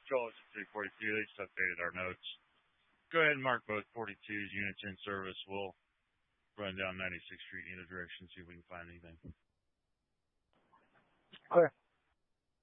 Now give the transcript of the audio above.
Patrol is at 342. They just updated our notes. Go ahead and mark both 42s units in service. We'll run down 96th Street in either direction, see if we can find anything. Clear.